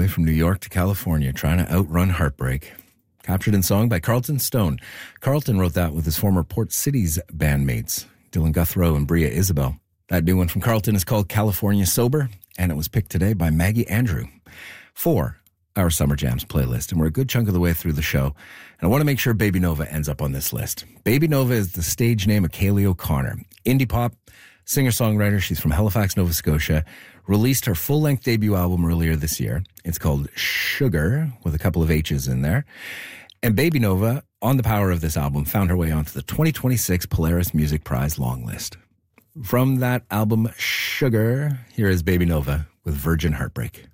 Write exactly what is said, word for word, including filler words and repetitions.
way from New York to California, trying to outrun heartbreak. Captured in song by Carlton Stone. Carlton wrote that with his former Port Cities bandmates, Dylan Guthrow and Bria Isabel. That new one from Carlton is called California Sober, and it was picked today by Maggie Andrew for our Summer Jams playlist. And we're a good chunk of the way through the show, and I want to make sure Baby Nova ends up on this list. Baby Nova is the stage name of Kaylee O'Connor. Indie pop, singer-songwriter. She's from Halifax, Nova Scotia. Released her full-length debut album earlier this year. It's called Sugar, with a couple of H's in there. And Baby Nova, on the power of this album, found her way onto the twenty twenty-six Polaris Music Prize long list. From that album, Sugar, here is Baby Nova with Virgin Heartbreak.